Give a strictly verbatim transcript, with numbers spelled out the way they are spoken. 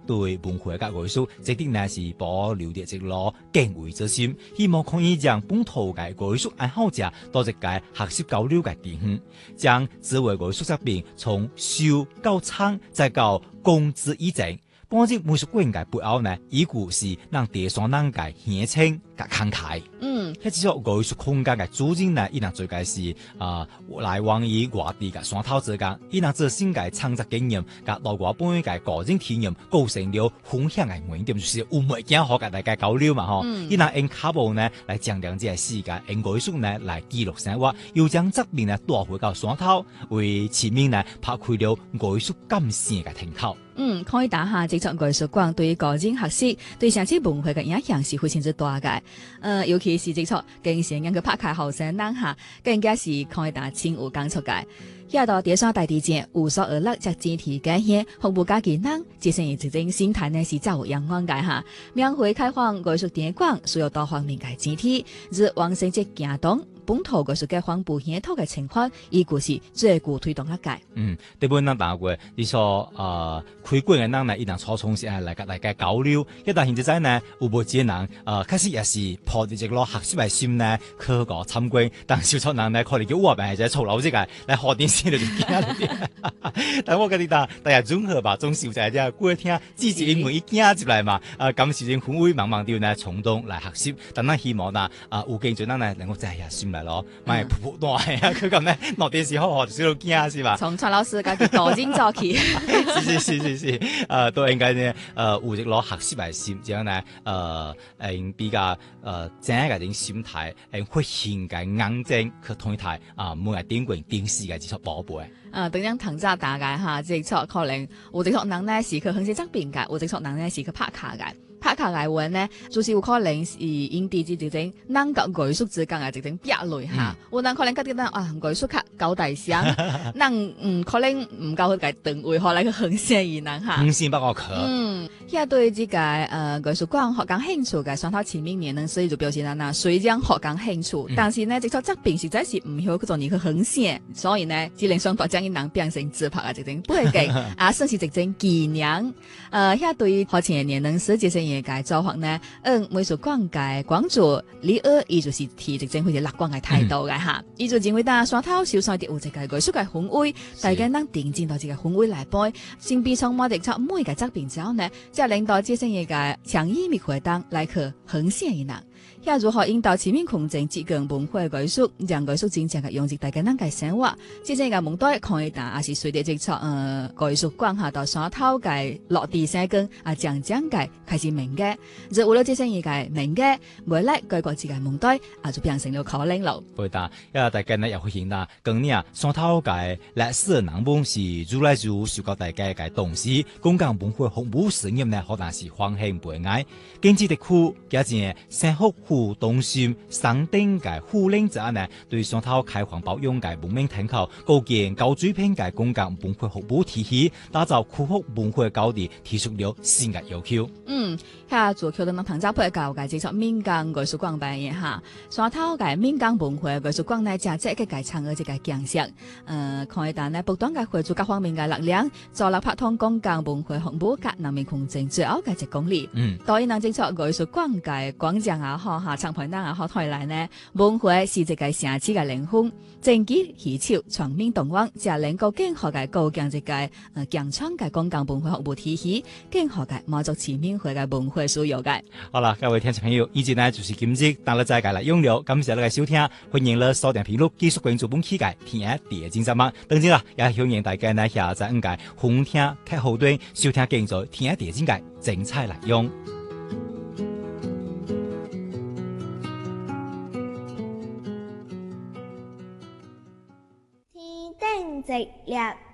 對文化嘅藝術，一定呢是保留啲一個敬畏之心，希望可以將本土嘅藝術愛好者到一個學習交流嘅地方，將智慧藝術作品從秀到唱再到公之以正。幫助美術館嘅背後呢，依故是讓第三人嘅獻稱嘅慷慨。 嗯， 喺這種藝術空間嘅主人呢，伊能最介是啊、呃、來往於外地嘅山頭之間，伊能做新嘅創作經驗，甲老外本嘅個人體驗，構成了分享嘅原點，就是有物件好甲大家交流嘛，吼、嗯。伊能用卡布呢來講兩隻世界，用藝術呢來記錄生活，又將作品呢帶回到山頭，為市民呢拍開了藝術感性嘅庭口。 嗯，可以打下這場藝術館對個人學習、對城市文化嘅影響是非常之大嘅。呃，尤其是這場經常讓佢拍開後生人下，更加是可以打親有感觸嘅。遐到第三大地震，無所而樂，則整體改現，服務家己人，節省一種心態呢是較有陽光嘅哈。緬回開放藝術展館，需要多方面嘅整體，如往成績行動。本土藝術嘅黃埔鄉土嘅情況，依故是最具推動一屆。 嗯，對本人打過，你說呃開館嘅人呢，一旦初衷是係來個大家交流，一旦現在呢有無幾人呃開始也是抱住一個學習嘅心呢去個參觀，但少數人呢可能叫我們係在錯漏這個來學電視就驚了。但我跟你講，大家綜合吧，總是在這過聽自己英文一驚入來嘛，呃咁時陣氛圍茫茫掉呢，衝動來學習，但係希望呢啊有經濟人呢能夠在下心。咯，咪噗噗多係啊！佢咁咧落電視好學少到驚是吧？ 從蔡老師家己多精做起， 是是是是是，誒、呃、都應該呢誒有一攞學習嚟心，這樣呢誒誒比較誒正嘅種心態，誒會顯嘅硬正去推態啊，每日點過電視嘅這出寶貝。 啊，等樣藤扎大概哈，這出可能有這出人呢是去很少側邊嘅，有這出人呢是去拍卡嘅。拍卡來玩呢，就是有可能是因地之一種人甲藝術之間嘅一種壁壘哈。有人可能覺得呢啊，藝術較高大上，人嗯可能唔夠佢嘅定位，可能去很適宜人哈。 唔先不過可。 嗯，現在對這個呃藝術館學講興趣嘅，上頭前面年能所以就表示啦，嗱雖然學講興趣，但是呢，這出作品實在是唔曉去做你去很適，所以呢，只能想把將啲人變成自拍嘅一種背景，啊，算是一種紀念。呃，現在對於學前嘅年能所這些嘢嘅做法呢，嗯，美術館嘅館主李二，伊就是提一種非常樂觀嘅態度嘅哈，伊就認為呾山頭小山啲有一個藝術嘅氛圍，大家能定進到這個氛圍來背，先必從我哋出每個作品之後呢，再領導這些嘢嘅強意密活動來去呈現一人。要如何引導市民空間接近文化藝術，讓藝術真正嘅融入大家人嘅生活？這些嘅夢都可以打，也是隨着這出呃藝術館下到山頭嘅落地生根啊，漸漸嘅開始明嘅，就為了這些嘢嘅明嘅，未來各國自己嘅夢都啊就變成了可能咯。 對的，因為大家呢也會見到，今年山頭嘅歷史人物是越來越受到大家嘅重視，公共文化服務事業呢可能是歡慶悲哀，經濟地區加上生活互動性上等嘅護領者呢，對山頭開放包容嘅文明庭口，構建高水平嘅公共文化服務體系，打造恢復文化高地，提出了新嘅要求。 嗯，遐做橋墩藤扎配教嘅接觸民間藝術館扮演哈，山頭嘅民間文化藝術館呢，正即係介參與這個建設，呃，可以但呢不斷嘅匯聚各方面嘅力量，助力拍通公共文化服務及人民空間最後嘅一公里。嗯，當然能接觸藝術館嘅廣場也好哈，長排單也好，睇來呢，文化是一個城市嘅靈魂，政經氣潮全面動員，就能夠更好嘅構建一個呃強壯嘅公共文化服務體系，更好嘅滿足市民會嘅文化需要嘅。 好啦，各位聽眾朋友，以前呢就是今日當日再介嚟用了，感謝你嘅收聽，歡迎你鎖定頻率繼續關注本期嘅天一地精十萬，當然啦，也歡迎大家呢下載五個紅聽客戶端收聽更多天一地精嘅精彩內容。 天丁直日